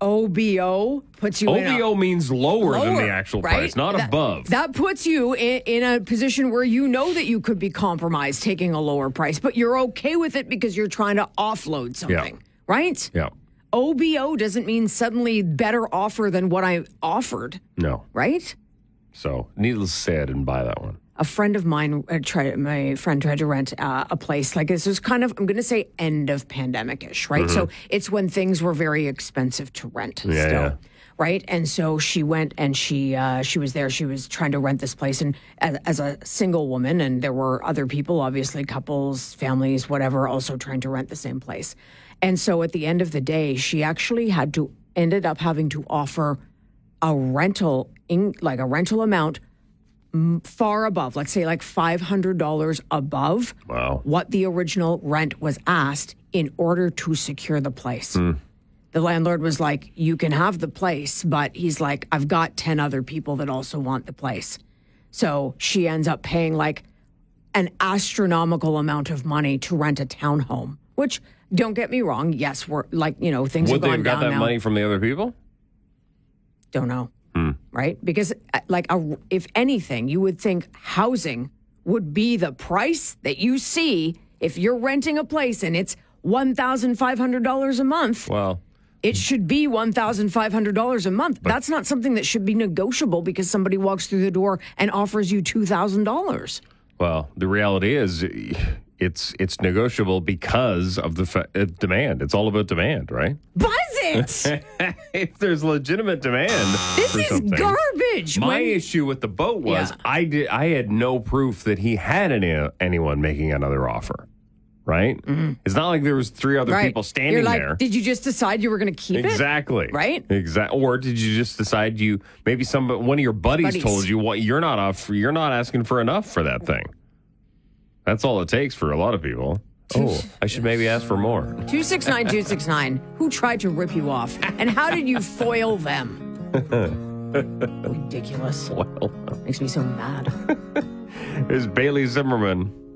OBO puts you in OBO means lower than the actual right? price, not above. That puts you in a position where you know that you could be compromised taking a lower price, but you're okay with it because you're trying to offload something, right? Yeah. OBO doesn't mean suddenly better offer than what I offered. No. Right? So, needless to say, I didn't buy that one. A friend of mine my friend tried to rent a place. Like this was kind of, I'm going to say end of pandemic-ish, right? So it's when things were very expensive to rent still. Yeah. Right. And so she went and she was there. She was trying to rent this place and as a single woman. And there were other people, obviously couples, families, whatever, also trying to rent the same place. And so at the end of the day, she actually ended up having to offer a rental amount far above, let's say like $500 above what the original rent was asked in order to secure the place. The landlord was like, you can have the place, but he's like, I've got 10 other people that also want the place. So she ends up paying like an astronomical amount of money to rent a townhome, which, don't get me wrong, yes, we're like, things have gone down now. Would they have got that money from the other people? Don't know. Right? Because if anything, you would think housing would be the price that you see if you're renting a place and it's $1,500 a month. Well, it should be $1,500 a month. That's not something that should be negotiable because somebody walks through the door and offers you $2,000. Well, the reality is it's negotiable because of the demand. It's all about demand, right? Buzz it! If there's legitimate demand this for is something. garbage. My issue with the boat was I had no proof that he had anyone making another offer. Right? It's not like there was 3 other people standing You're like, there. Did you just decide you were going to keep Exactly. it? Right? Exactly. Or did you just decide maybe one of your buddies told you what you're not asking for enough for that thing. That's all it takes for a lot of people. Oh, I should maybe ask for more. 269-269. Who tried to rip you off? And how did you foil them? Ridiculous. Well, makes me so mad. There's Bailey Zimmerman.